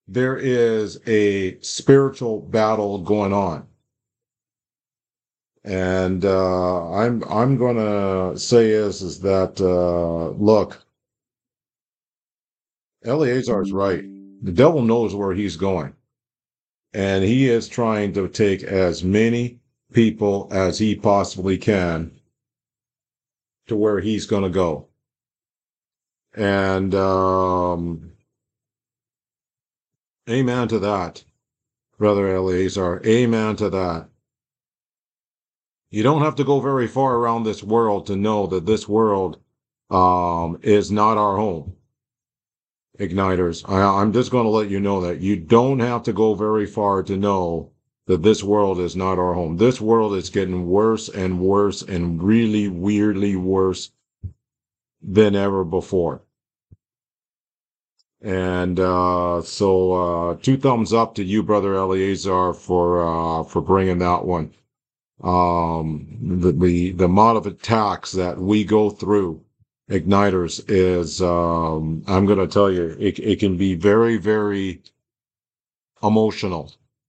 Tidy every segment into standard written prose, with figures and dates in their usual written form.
there is a spiritual battle going on. And I'm gonna say is that look, Eleazar is right. The devil knows where he's going, and he is trying to take as many people as he possibly can to where he's going to go. And amen to that, Brother Eleazar. Amen to that. You don't have to go very far around this world to know that this world is not our home. Igniters, I'm just going to let you know that you don't have to go very far to know that this world is not our home. This world is getting worse and worse and really weirdly worse than ever before. And so two thumbs up to you, Brother Eleazar, for bringing that one. The amount of attacks that we go through, Igniters, is I'm going to tell you, it can be very, very emotional.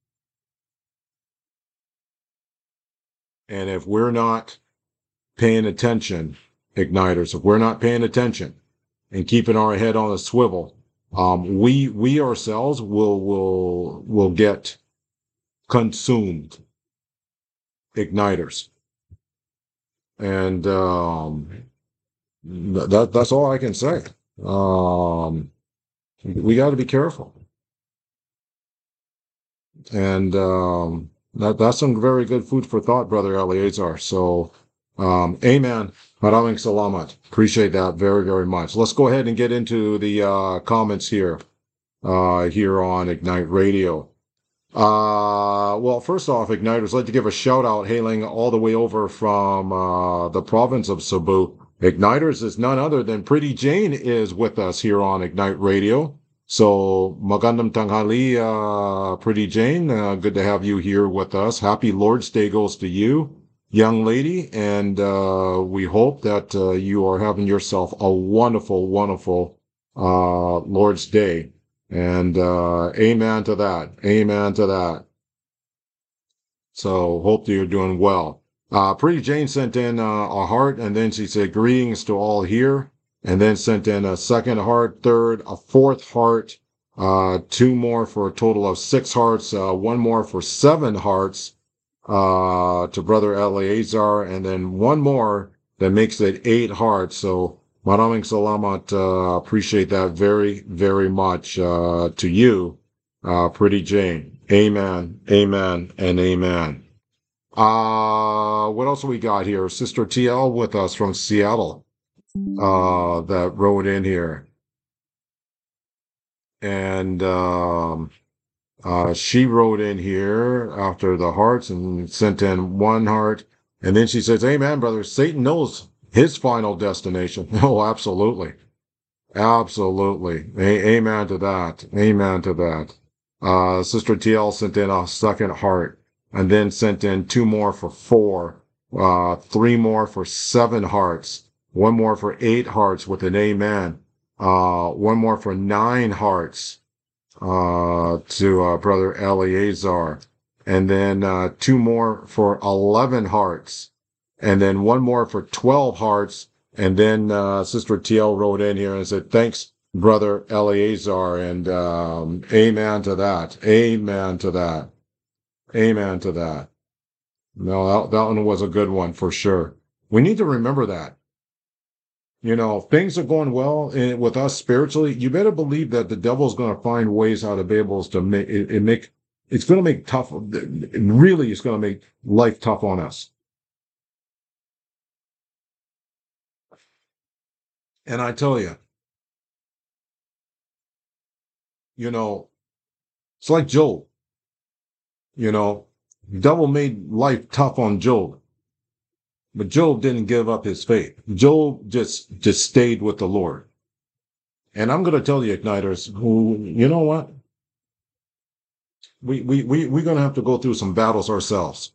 And if we're not paying attention, Igniters, if we're not paying attention and keeping our head on a swivel, we ourselves will get consumed, Igniters. And that's all I can say. We got to be careful. And that's some very good food for thought, Brother Eleazar. So, amen. Maraming salamat. Appreciate that very, very much. Let's go ahead and get into the comments here on Ignite Radio. Well, first off, Igniters, I'd like to give a shout out hailing all the way over from the province of Cebu. Igniters is none other than Pretty Jane is with us here on Ignite Radio. So, magandang tanghali, Pretty Jane. Good to have you here with us. Happy Lord's Day goes to you, young lady, and we hope that you are having yourself a wonderful, wonderful Lord's Day. And amen to that. Amen to that. So hope that you're doing well. Pretty Jane sent in a heart, and then she said greetings to all here, and then sent in a second heart, third, a fourth heart, two more for a total of 6 hearts, one more for 7 hearts to Brother Eleazar, and then one more that makes it 8 hearts. So maraming salamat. Appreciate that very, very much to you, Pretty Jane. Amen, amen, and amen. What else we got here? Sister TL with us from Seattle that wrote in here. And she wrote in here after the hearts and sent in 1 heart. And then she says, amen, brother. Satan knows his final destination. Oh, absolutely. Absolutely. Amen to that. Amen to that. Sister TL sent in a second heart and then sent in 2 more for 4, 3 more for 7 hearts, 1 more for 8 hearts with an amen, 1 more for 9 hearts, to Brother Eleazar, and then 2 more for 11 hearts, and then 1 more for 12 hearts. And then Sister TL wrote in here and said, thanks, Brother Eleazar, and amen to that. Amen to that. Amen to that. No, that one was a good one for sure. We need to remember that. You know, things are going well with us spiritually. You better believe that the devil's going to find ways how to be able to make it's going to make tough. Really, it's going to make life tough on us. And I tell you, you know, it's like Job. You know, devil made life tough on Job, but Job didn't give up his faith. Job just stayed with the Lord. And I'm going to tell you, Igniters, who, you know what? We're going to have to go through some battles ourselves.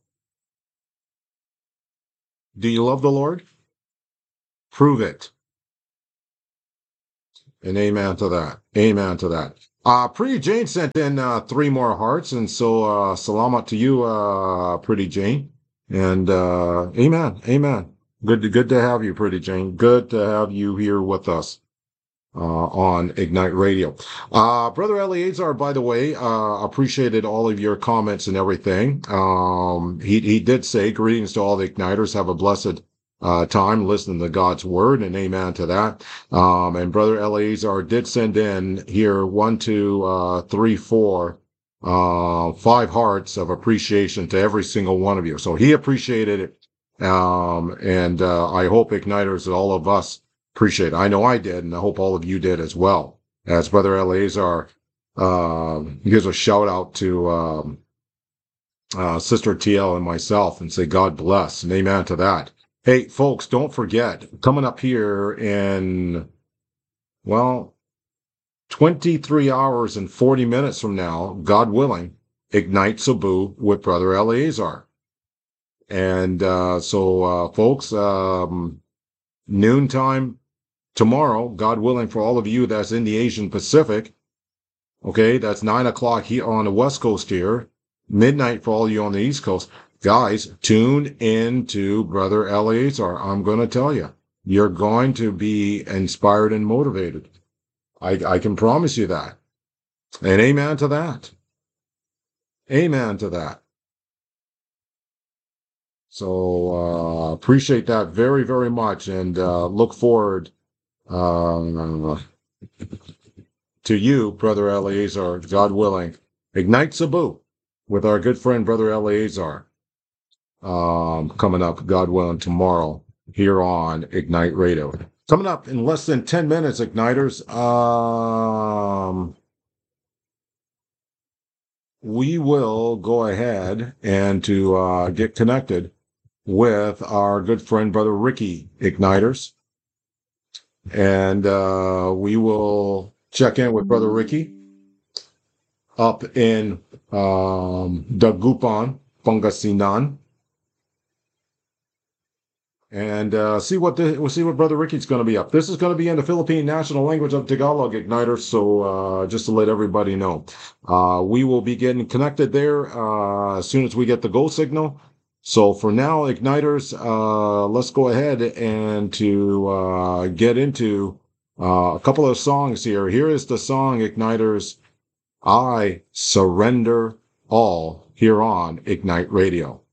Do you love the Lord? Prove it. And amen to that. Amen to that. Pretty Jane sent in three more hearts, and so salamat to you, Pretty Jane. And amen, amen. Good to have you, Pretty Jane. Good to have you here with us on Ignite Radio. Brother Eleazar, by the way, appreciated all of your comments and everything. He did say greetings to all the Igniters. Have a blessed time listening to God's word, and amen to that. And Brother Eleazar did send in here one, two, three, four, five hearts of appreciation to every single one of you. So he appreciated it. And I hope Igniters, all of us, appreciate it. I know I did, and I hope all of you did as well. As Brother Eleazar gives a shout out to Sister TL and myself and say, God bless, and amen to that. Hey, folks, don't forget, coming up here in, well, 23 hours and 40 minutes from now, God willing, Ignite Cebu with Brother Eleazar. And folks, noontime tomorrow, God willing, for all of you that's in the Asian Pacific, okay, that's 9 o'clock here on the West Coast here, midnight for all you on the East Coast. Guys, tune in to Brother Eleazar. I'm going to tell you, you're going to be inspired and motivated. I can promise you that. And amen to that. Amen to that. So appreciate that very, very much, and look forward to you, Brother Eleazar, God willing. Ignite Cebu with our good friend, Brother Eleazar, coming up, God willing, tomorrow here on Ignite Radio. Coming up in less than 10 minutes, Igniters, we will go ahead and to get connected with our good friend, Brother Ricky, Igniters. And we will check in with Brother Ricky up in Dagupan, Pangasinan, and see what Brother Ricky's going to be up. This is going to be in the Philippine national language of Tagalog, Igniter. So just to let everybody know, we will be getting connected there as soon as we get the go signal. So for now, Igniters, let's go ahead and to get into a couple of songs here. Here is the song, Igniters, I Surrender All, here on Ignite Radio.